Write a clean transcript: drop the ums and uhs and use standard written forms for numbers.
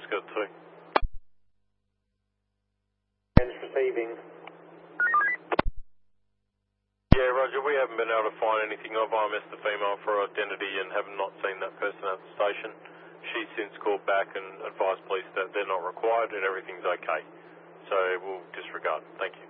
Oscar 2. And receiving. Yeah, Roger, we haven't been able to find anything of IMS the female for identity and have not seen that person at the station. She's since called back and advised police that they're not required and everything's okay. So we'll disregard. Thank you.